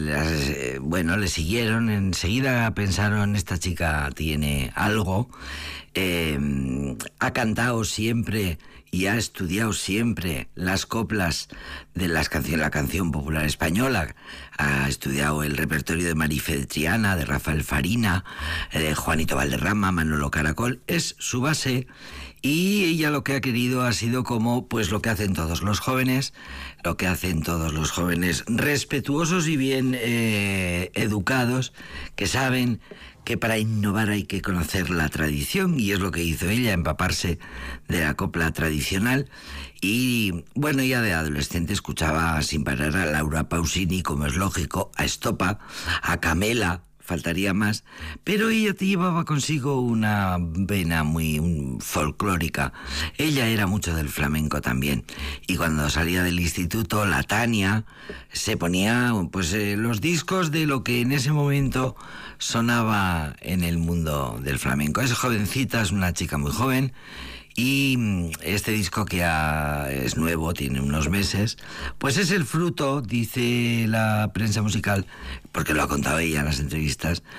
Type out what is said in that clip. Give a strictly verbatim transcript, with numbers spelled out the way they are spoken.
las, eh, bueno, le siguieron, enseguida pensaron, esta chica tiene algo, eh, ha cantado siempre y ha estudiado siempre las coplas de las canciones, la canción popular española, ha estudiado el repertorio de Marife de Triana, de Rafael Farina, de Juanito Valderrama, Manolo Caracol, es su base. Y ella lo que ha querido ha sido como pues lo que hacen todos los jóvenes, lo que hacen todos los jóvenes respetuosos y bien eh, educados, que saben que para innovar hay que conocer la tradición, y es lo que hizo ella, empaparse de la copla tradicional. Y bueno, ya de adolescente escuchaba sin parar a Laura Pausini, como es lógico, a Estopa, a Camela, faltaría más, pero ella te llevaba consigo una vena muy un, folclórica. Ella era mucho del flamenco también, y cuando salía del instituto, la Tania se ponía pues eh, los discos de lo que en ese momento sonaba en el mundo del flamenco. Es jovencita, es una chica muy joven. Y este disco, que ha, es nuevo, tiene unos meses, pues es el fruto, dice la prensa musical, porque lo ha contado ella en las entrevistas,